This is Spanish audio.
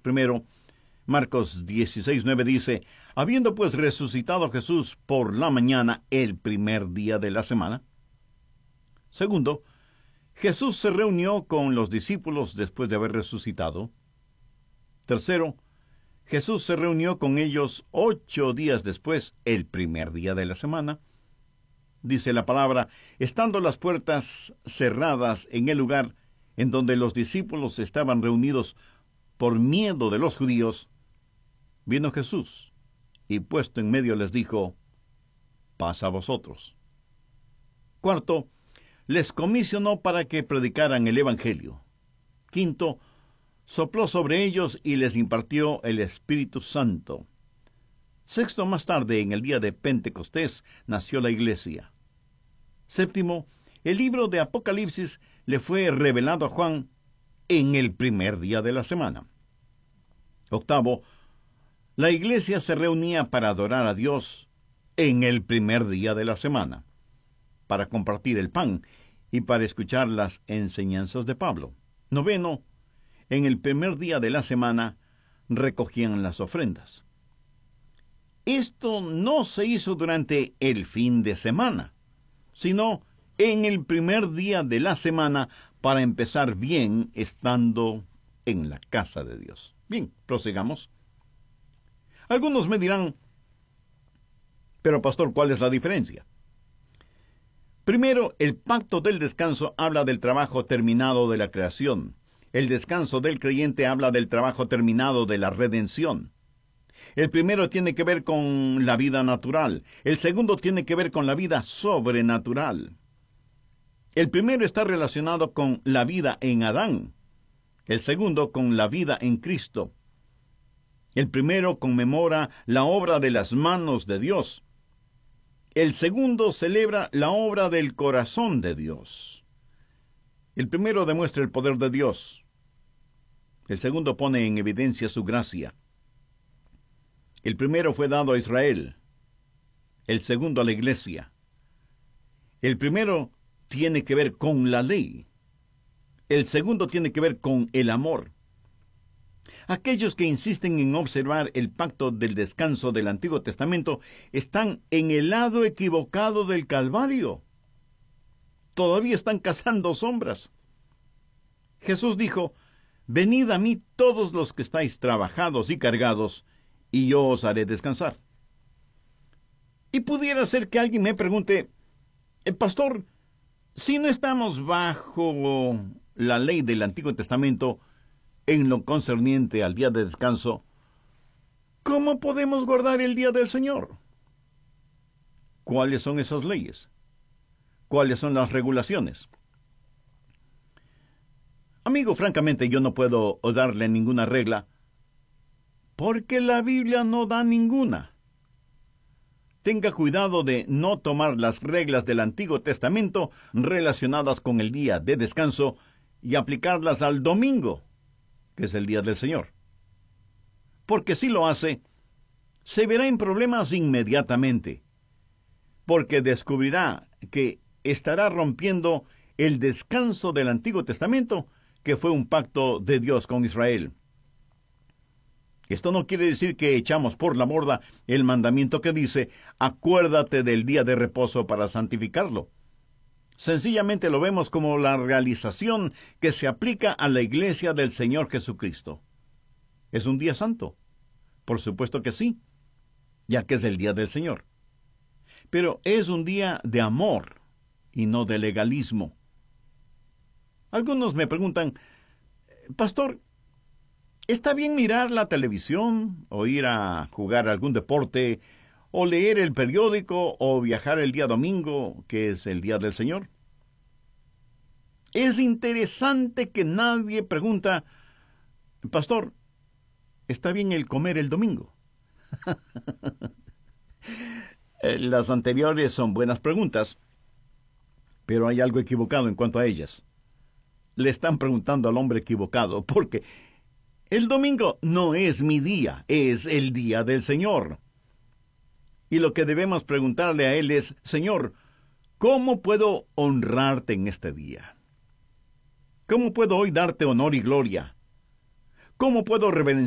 Primero, Marcos 16:9 dice: habiendo pues resucitado Jesús por la mañana, el primer día de la semana. Segundo, Jesús se reunió con los discípulos después de haber resucitado. Tercero, Jesús se reunió con ellos 8 días después, el primer día de la semana. Dice la palabra: estando las puertas cerradas en el lugar en donde los discípulos estaban reunidos por miedo de los judíos, vino Jesús y puesto en medio les dijo: paz a vosotros. Cuarto, les comisionó para que predicaran el Evangelio. Quinto, sopló sobre ellos y les impartió el Espíritu Santo. Sexto, más tarde, en el día de Pentecostés, nació la iglesia. Séptimo, el libro de Apocalipsis le fue revelado a Juan en el primer día de la semana. Octavo, la iglesia se reunía para adorar a Dios en el primer día de la semana, para compartir el pan y para escuchar las enseñanzas de Pablo. Noveno, en el primer día de la semana recogían las ofrendas. Esto no se hizo durante el fin de semana, sino en el primer día de la semana para empezar bien estando en la casa de Dios. Bien, prosigamos. Algunos me dirán: pero pastor, ¿cuál es la diferencia? Primero, el pacto del descanso habla del trabajo terminado de la creación. El descanso del creyente habla del trabajo terminado de la redención. El primero tiene que ver con la vida natural. El segundo tiene que ver con la vida sobrenatural. El primero está relacionado con la vida en Adán. El segundo con la vida en Cristo. El primero conmemora la obra de las manos de Dios. El segundo celebra la obra del corazón de Dios. El primero demuestra el poder de Dios. El segundo pone en evidencia su gracia. El primero fue dado a Israel. El segundo a la iglesia. El primero tiene que ver con la ley. El segundo tiene que ver con el amor. Aquellos que insisten en observar el pacto del descanso del Antiguo Testamento están en el lado equivocado del Calvario. Todavía están cazando sombras. Jesús dijo: venid a mí todos los que estáis trabajados y cargados, y yo os haré descansar. Y pudiera ser que alguien me pregunte: pastor, si no estamos bajo la ley del Antiguo Testamento en lo concerniente al día de descanso, ¿cómo podemos guardar el día del Señor? ¿Cuáles son esas leyes? ¿Cuáles son las regulaciones? Amigo, francamente yo no puedo darle ninguna regla, porque la Biblia no da ninguna. Tenga cuidado de no tomar las reglas del Antiguo Testamento relacionadas con el día de descanso y aplicarlas al domingo, que es el día del Señor. Porque si lo hace, se verá en problemas inmediatamente, porque descubrirá que estará rompiendo el descanso del Antiguo Testamento, que fue un pacto de Dios con Israel. Esto no quiere decir que echamos por la borda el mandamiento que dice: acuérdate del día de reposo para santificarlo. Sencillamente lo vemos como la realización que se aplica a la iglesia del Señor Jesucristo. ¿Es un día santo? Por supuesto que sí, ya que es el día del Señor. Pero es un día de amor y no de legalismo. Algunos me preguntan: pastor, ¿está bien mirar la televisión, o ir a jugar algún deporte, o leer el periódico, o viajar el día domingo, que es el día del Señor? Es interesante que nadie pregunta: pastor, ¿está bien el comer el domingo? Las anteriores son buenas preguntas, pero hay algo equivocado en cuanto a ellas. Le están preguntando al hombre equivocado, porque el domingo no es mi día, es el día del Señor. Y lo que debemos preguntarle a Él es: Señor, ¿cómo puedo honrarte en este día? ¿Cómo puedo hoy darte honor y gloria? ¿Cómo puedo reverenciarte